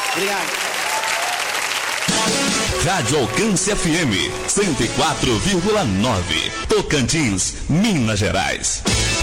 Obrigado. Rádio Alcance FM 104,9. Tocantins, Minas Gerais.